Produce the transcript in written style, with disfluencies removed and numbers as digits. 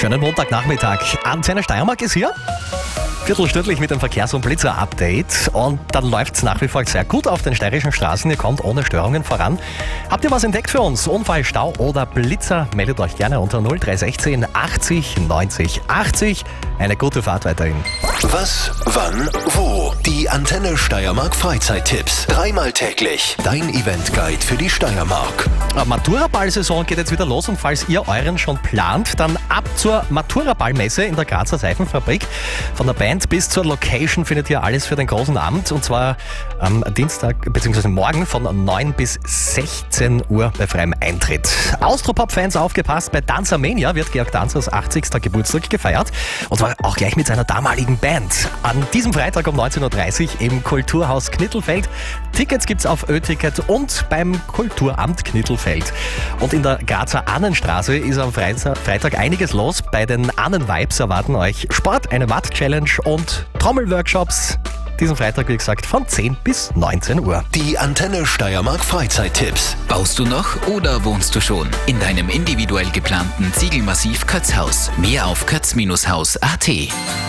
Schönen Montagnachmittag. Antenne Steiermark ist hier. Viertelstündlich mit dem Verkehrs- und Blitzer-Update. Und dann läuft es nach wie vor sehr gut auf den steirischen Straßen. Ihr kommt ohne Störungen voran. Habt ihr was entdeckt für uns? Unfall, Stau oder Blitzer? Meldet euch gerne unter 0316 80 90 80. Eine gute Fahrt weiterhin. Was, wann, wo? Die Antenne Steiermark Freizeittipps. Dreimal täglich. Dein Eventguide für die Steiermark. Matura-Ball-Saison geht jetzt wieder los und falls ihr euren schon plant, dann ab zur Matura-Ball-Messe in der Grazer Seifenfabrik. Von der Band bis zur Location findet ihr alles für den großen Abend und zwar am Dienstag bzw. morgen von 9 bis 16 Uhr bei freiem Eintritt. Austropop-Fans aufgepasst, bei Danzermania wird Georg Danzers 80. Geburtstag gefeiert und zwar auch gleich mit seiner damaligen Band. An diesem Freitag um 19.30 Uhr im Kulturhaus Knittelfeld. Tickets gibt's auf Ö-Ticket und beim Kulturamt Knittelfeld. Und in der Grazer Annenstraße ist am Freitag einiges los. Bei den Annen-Vibes erwarten euch Sport, eine Watt-Challenge und Trommelworkshops. Diesen Freitag, wie gesagt, von 10 bis 19 Uhr. Die Antenne Steiermark Freizeittipps. Baust du noch oder wohnst du schon in deinem individuell geplanten Ziegelmassiv Kötzhaus? Mehr auf kötz-haus.at.